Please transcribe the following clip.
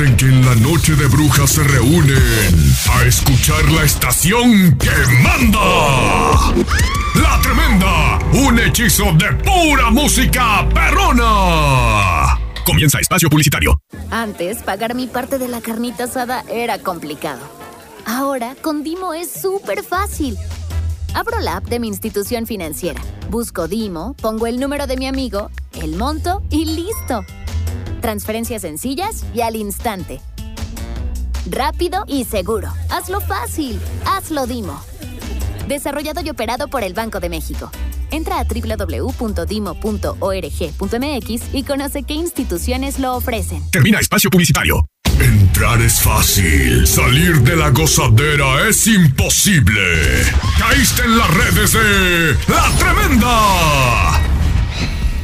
Dicen que en la noche de brujas se reúnen a escuchar la estación que manda. La Tremenda, un hechizo de pura música perrona. Comienza espacio publicitario. Antes, pagar mi parte de la carnita asada era complicado. Ahora, con Dimo es súper fácil. Abro la app de mi institución financiera, busco Dimo, pongo el número de mi amigo, el monto y ¡listo! Transferencias sencillas y al instante. Rápido y seguro. Hazlo fácil. Hazlo Dimo. Desarrollado y operado por el Banco de México. Entra a www.dimo.org.mx y conoce qué instituciones lo ofrecen. Termina espacio publicitario. Entrar es fácil, salir de la gozadera es imposible. Caíste en las redes de La Tremenda.